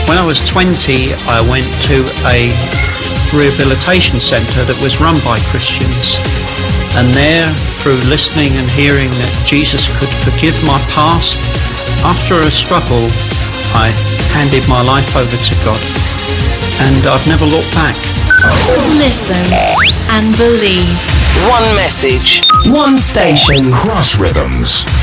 When I was 20, I went to a rehabilitation centre that was run by Christians. And there, through listening and hearing that Jesus could forgive my past, after a struggle, I handed my life over to God. And I've never looked back. Listen and believe. One message, one station. Cross Rhythms.